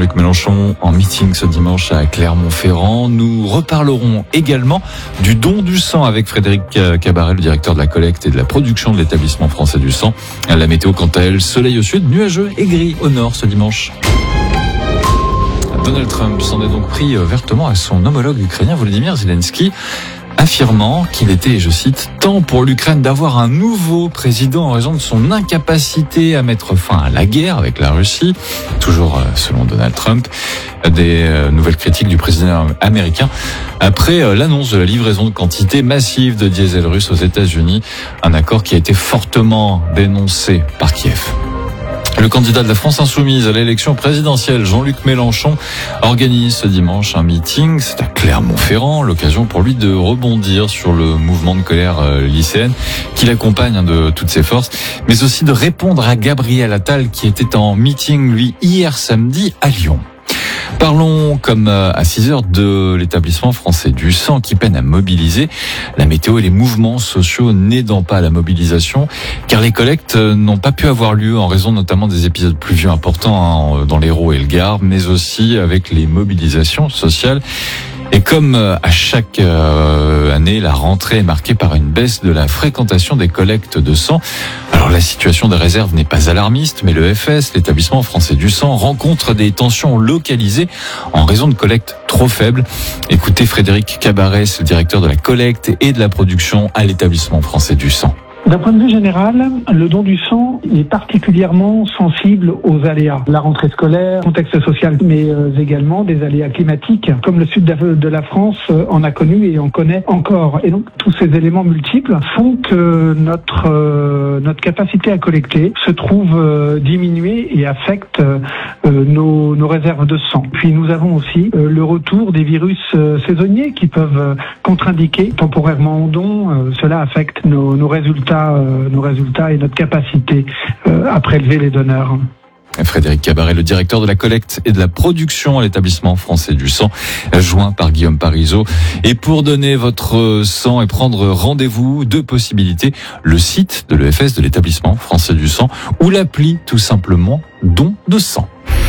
Jean-Luc Mélenchon en meeting ce dimanche à Clermont-Ferrand. Nous reparlerons également du don du sang avec Frédéric Cabaret, le directeur de la collecte et de la production de l'établissement français du sang. La météo, quant à elle, soleil au sud, nuageux et gris au nord ce dimanche. Donald Trump s'en est donc pris vertement à son homologue ukrainien Volodymyr Zelensky, affirmant qu'il était, je cite, temps pour l'Ukraine d'avoir un nouveau président en raison de son incapacité à mettre fin à la guerre avec la Russie. Toujours selon Donald Trump, des nouvelles critiques du président américain après l'annonce de la livraison de quantités massives de diesel russe aux États-Unis, un accord qui a été fortement dénoncé par Kiev. Le candidat de la France Insoumise à l'élection présidentielle, Jean-Luc Mélenchon, organise ce dimanche un meeting. C'est à Clermont-Ferrand, l'occasion pour lui de rebondir sur le mouvement de colère lycéenne qui l'accompagne de toutes ses forces, mais aussi de répondre à Gabriel Attal qui était en meeting, lui, hier samedi à Lyon. Parlons, comme à 6h, de l'établissement français du sang qui peine à mobiliser. La météo et les mouvements sociaux n'aidant pas à la mobilisation, car les collectes n'ont pas pu avoir lieu en raison notamment des épisodes pluvieux importants dans l'Hérault et le Gard, mais aussi avec les mobilisations sociales. Et comme à chaque année, la rentrée est marquée par une baisse de la fréquentation des collectes de sang. Alors la situation des réserves n'est pas alarmiste, mais le FS, l'établissement français du sang, rencontre des tensions localisées en raison de collectes trop faibles. Écoutez Frédéric Cabaret, le directeur de la collecte et de la production à l'établissement français du sang. D'un point de vue général, le don du sang est particulièrement sensible aux aléas. La rentrée scolaire, contexte social, mais également des aléas climatiques, comme le sud de la France en a connu et en connaît encore. Et donc, tous ces éléments multiples font que notre capacité à collecter se trouve diminuée et affecte nos réserves de sang. Puis nous avons aussi le retour des virus saisonniers qui peuvent contre-indiquer temporairement au don. Cela affecte nos résultats et notre capacité à prélever les donneurs. Frédéric Cabaret, le directeur de la collecte et de la production à l'établissement français du sang, joint par Guillaume Parisot. Et pour donner votre sang et prendre rendez-vous, deux possibilités: le site de l'EFS, de l'établissement français du sang, ou l'appli tout simplement Don de sang.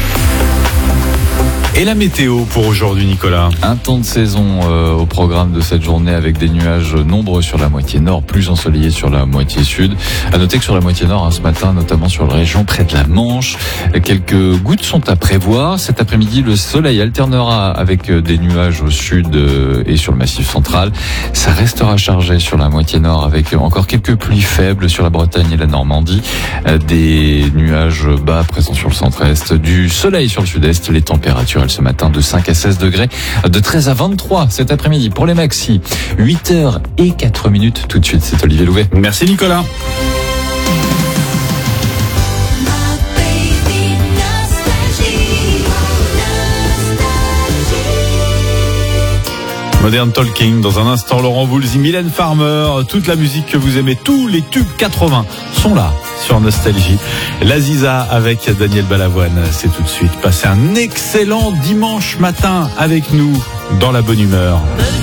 Et la météo pour aujourd'hui, Nicolas? Un temps de saison au programme de cette journée avec des nuages nombreux sur la moitié nord, plus ensoleillés sur la moitié sud. À noter que sur la moitié nord, ce matin, notamment sur la région près de la Manche, quelques gouttes sont à prévoir. Cet après-midi, le soleil alternera avec des nuages au sud et sur le massif central. Ça restera chargé sur la moitié nord avec encore quelques pluies faibles sur la Bretagne et la Normandie. Des nuages bas présents sur le centre-est, du soleil sur le sud-est. Les températures ce matin de 5 à 16 degrés, de 13 à 23 cet après-midi pour les maxis. 8h04 tout de suite, c'est Olivier Louvet. Merci Nicolas. Modern Talking, dans un instant Laurent Voulzy, Mylène Farmer, toute la musique que vous aimez, tous les tubes 80 sont là sur Nostalgie. L'Aziza avec Daniel Balavoine, c'est tout de suite. Passez un excellent dimanche matin avec nous dans la bonne humeur.